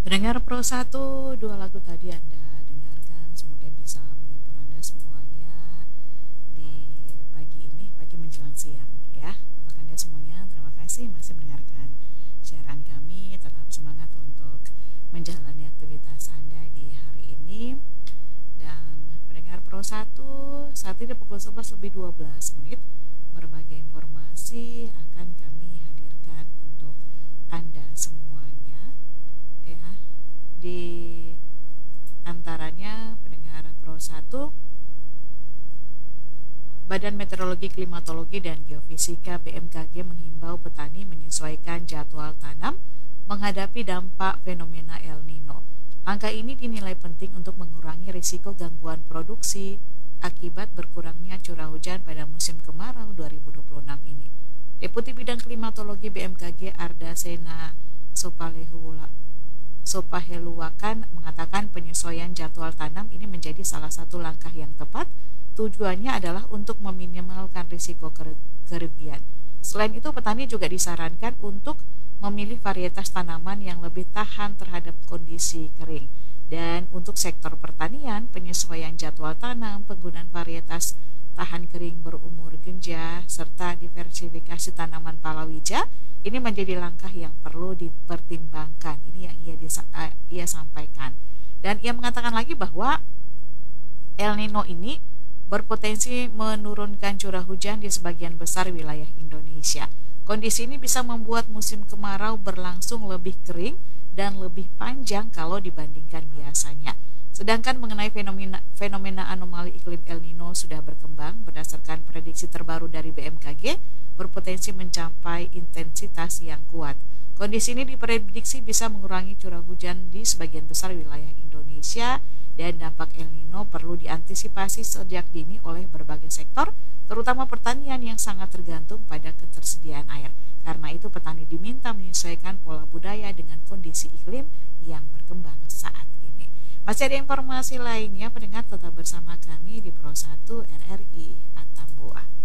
Pendengar Pro 1, dua lagu tadi Anda dengarkan, semoga bisa menghibur Anda semuanya di pagi ini, pagi menjelang siang ya. Untuk Anda semuanya, terima kasih masih mendengarkan siaran kami. Tetap semangat untuk menjalani aktivitas Anda di hari ini. Dan pendengar Pro 1, saat ini pukul 11 lebih 12 menit, berbagai informasi akan kami hadirkan untuk Anda semuanya ya. Di antaranya pendengar Pro 1, Badan Meteorologi, Klimatologi dan Geofisika BMKG menghimbau petani menyesuaikan jadwal tanam menghadapi dampak fenomena El Nino. Langkah ini dinilai penting untuk mengurangi risiko gangguan produksi akibat berkurangnya curah hujan pada musim kemarau 2026 ini. Deputi Bidang Klimatologi BMKG Arda Sena Sopaheluwakan mengatakan penyesuaian jadwal tanam ini menjadi salah satu langkah yang tepat. Tujuannya adalah untuk meminimalkan risiko kerugian. Selain itu, petani juga disarankan untuk memilih varietas tanaman yang lebih tahan terhadap kondisi kering. Dan untuk sektor pertanian, penyesuaian jadwal tanam, penggunaan varietas tahan kering berumur genjah, serta diversifikasi tanaman palawija ini menjadi langkah yang perlu dipertimbangkan. Ini yang ia sampaikan. Dan ia mengatakan lagi bahwa El Nino ini berpotensi menurunkan curah hujan di sebagian besar wilayah Indonesia. Kondisi ini bisa membuat musim kemarau berlangsung lebih kering dan lebih panjang kalau dibandingkan biasanya. Sedangkan mengenai fenomena anomali iklim El Nino sudah berkembang berdasarkan prediksi terbaru dari BMKG, berpotensi mencapai intensitas yang kuat. Kondisi ini diprediksi bisa mengurangi curah hujan di sebagian besar wilayah Indonesia, dan dampak El Nino perlu diantisipasi sejak dini oleh berbagai sektor, terutama pertanian yang sangat tergantung pada ketersediaan air. Karena itu petani diminta menyesuaikan pola budaya dengan kondisi iklim yang berkembang saat ini. Masih ada informasi lainnya, pendengar tetap bersama kami di Pro 1 RRI Atambua.